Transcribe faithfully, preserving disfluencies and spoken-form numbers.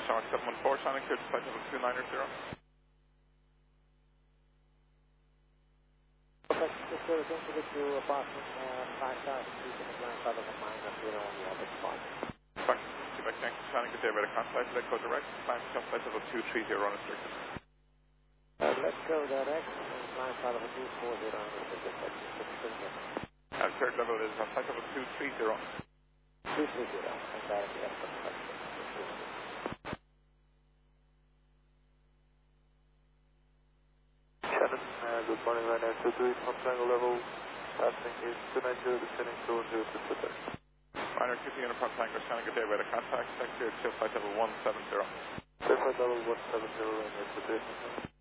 Shark seven one four, Shannon, clear to flight level two nine zero. Okay, just go to get to apartment uh, five thousand feet in the ground level of mine up here on the other spot. Back to Quebec Yankee, Shannon, good day, radar contact, let go direct, climb to flight level two three zero unrestricted. Uh, let's go direct, and climb flight level two four zero unrestricted, that's six three zero. Uh, third level is uh, flight level two three zero. two three zero, and directly up to flight. Shannon, uh, good morning, Ryanair two two eight from triangle level, passing is two nine zero, descending two one zero to Twitter. Ryanair two two Uniform Tango, Shannon, good day, radar contact, clear to flight level one seven zero. Clear flight level one seven zero, Ryanair two two eight.